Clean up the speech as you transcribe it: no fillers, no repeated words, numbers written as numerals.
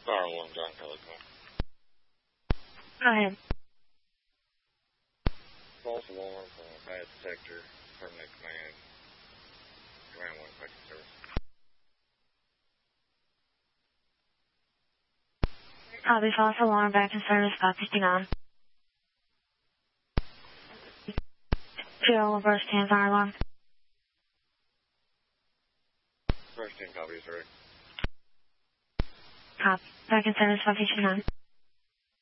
Fire alarm, John Telecom. Go ahead. False alarm from a bad detector. Terminate command. Command 1, back in service. Copy, false alarm, back in service, 559. Fuel, reverse 10, fire alarm. First 10 copies, right? Copy, back in service, 559.